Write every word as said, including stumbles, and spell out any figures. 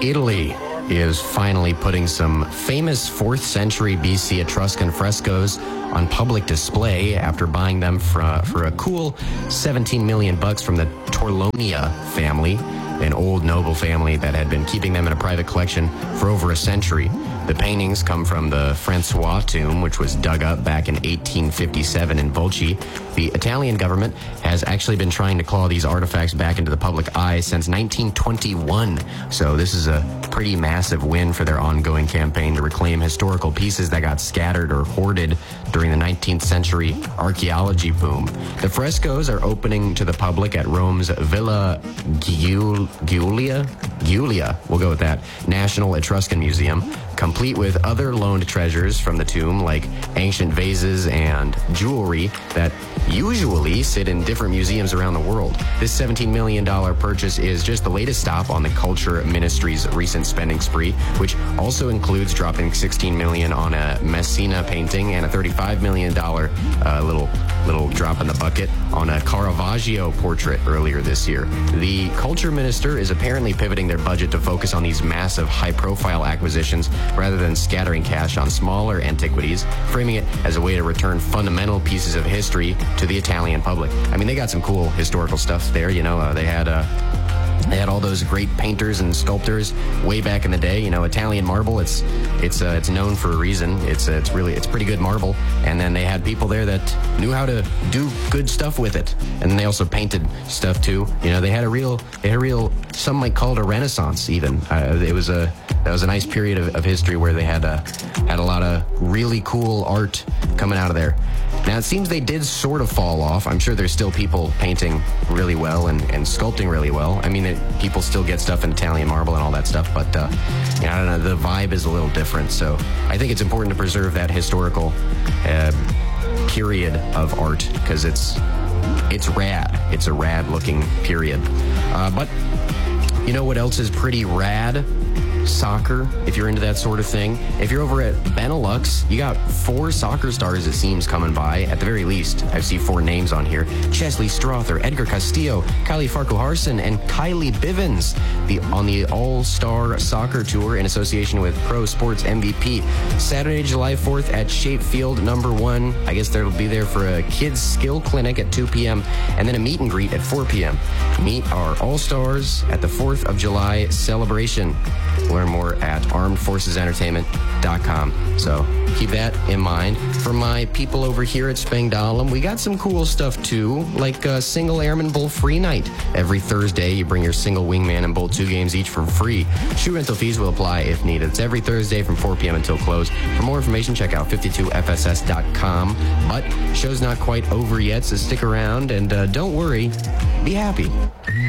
Italy is finally putting some famous fourth century B C Etruscan frescoes on public display after buying them for, for a cool seventeen million bucks from the Torlonia family, an old noble family that had been keeping them in a private collection for over a century. The paintings come from the Francois tomb, which was dug up back in eighteen fifty-seven in Volci. The Italian government has actually been trying to claw these artifacts back into the public eye since nineteen twenty-one. So this is a pretty massive win for their ongoing campaign to reclaim historical pieces that got scattered or hoarded during the nineteenth century archaeology boom. The frescoes are opening to the public at Rome's Villa Giul- Giulia? Giulia, we'll go with that, National Etruscan Museum, complete with other loaned treasures from the tomb like ancient vases and jewelry that usually sit in different museums around the world. This seventeen million dollars purchase is just the latest stop on the Culture Ministry's recent spending spree, which also includes dropping sixteen million dollars on a Messina painting and a thirty-five million dollars uh, little little drop in the bucket on a Caravaggio portrait earlier this year. The Culture Minister is apparently pivoting their budget to focus on these massive high-profile acquisitions rather than scattering cash on smaller antiquities, framing it as a way to return fundamental pieces of history to the Italian public. I mean, they got some cool historical stuff there, you know, uh, they had uh, They had all those great painters and sculptors way back in the day. You know, Italian marble, it's it's uh, it's known for a reason. It's uh, it's really, it's pretty good marble. And then they had people there that knew how to do good stuff with it. And then they also painted stuff too. You know, they had a real, they had a real, some might call it a renaissance even. Uh, it was a, that was a nice period of, of history where they had, uh, had a lot of really cool art coming out of there. Now, it seems they did sort of fall off. I'm sure there's still people painting really well and, and sculpting really well. I mean, it, people still get stuff in Italian marble and all that stuff, but, uh, you know, I don't know, the vibe is a little different. So I think it's important to preserve that historical uh, period of art because it's, it's rad. It's a rad-looking period. Uh, but you know what else is pretty rad? Soccer, if you're into that sort of thing. If you're over at Benelux, you got four soccer stars, it seems, coming by. At the very least, I see four names on here. Chesley Strother, Edgar Castillo, Kylie Farquharson, and Kylie Bivens the, on the All-Star Soccer Tour in association with Pro Sports M V P. Saturday, July fourth at Shape Field number one. I guess they'll be there for a kids skill clinic at two p.m. and then a meet and greet at four p.m. Meet our All-Stars at the fourth of July celebration. Learn more at armed forces entertainment dot com. So keep that in mind. For my people over here at Spangdahlem, we got some cool stuff too, like a single airman bowl free night. Every Thursday, you bring your single wingman and bowl two games each for free. Shoe rental fees will apply if needed. It's every Thursday from four p.m. until close. For more information, check out fifty-two F S S dot com. But show's not quite over yet, so stick around and uh, don't worry, be happy.